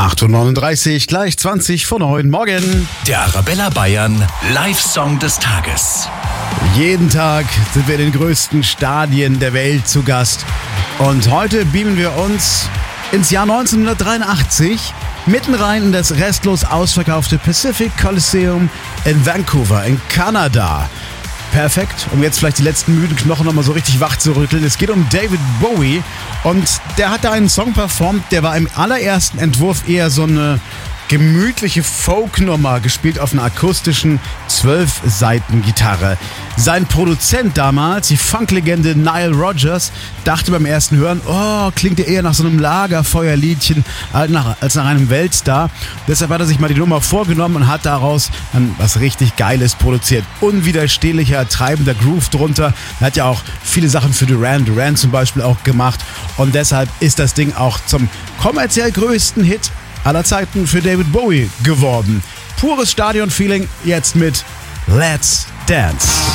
8:39 Uhr, gleich 20 vor 9. Morgen. Der Arabella Bayern Live-Song des Tages. Jeden Tag sind wir in den größten Stadien der Welt zu Gast. Und heute beamen wir uns ins Jahr 1983 mitten rein in das restlos ausverkaufte Pacific Coliseum in Vancouver in Kanada. Perfekt, um jetzt vielleicht die letzten müden Knochen nochmal so richtig wach zu rütteln. Es geht um David Bowie und der hat da einen Song performt, der war im allerersten Entwurf eher so eine gemütliche Folknummer, gespielt auf einer akustischen 12-Saiten-Gitarre. Sein Produzent damals, die Funklegende Nile Rodgers, dachte beim ersten Hören, klingt ja eher nach so einem Lagerfeuerliedchen als nach einem Weltstar. Deshalb hat er sich mal die Nummer vorgenommen und hat daraus dann was richtig Geiles produziert. Unwiderstehlicher, treibender Groove drunter. Er hat ja auch viele Sachen für Duran zum Beispiel auch gemacht. Und deshalb ist das Ding auch zum kommerziell größten Hit aller Zeiten für David Bowie geworden. Pures Stadion-Feeling jetzt mit Let's Dance.